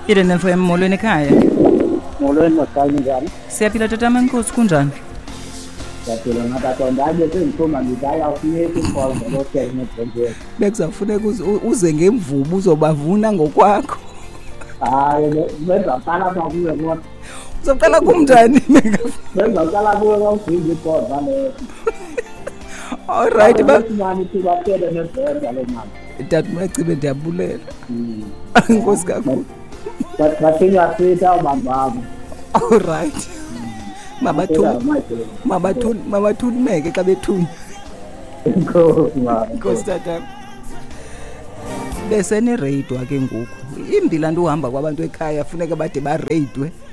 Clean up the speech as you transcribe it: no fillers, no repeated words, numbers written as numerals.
Irene FM molweni ekhaya. Molweni masithini njani? Siyaphila tata Mankosi kunjani? Siyaphila ngatato ndaje sengiphuma ngidala ufuneka inkonzo lokhe ngedonje. Bekuzafuneka uze ngemvubu uzobavuna ngokwakho. Hayi benza qala kuwe ngoba Uzoqala kumnjani mega? benza qala kuwe ngawuzinga ikhona le. All right ba. Mani sibaphele nebhenza le mama. Dad Macibe ndiyabulela. Inkosi kakhulu. Bathinya sitha ubambabo. All right. Mabathunimeke xa bethunya. Inkosi tata. Besene raidwa ke ngoku. Imbi lanto uhamba kwabantu ekhaya funeka bade ba raidwe.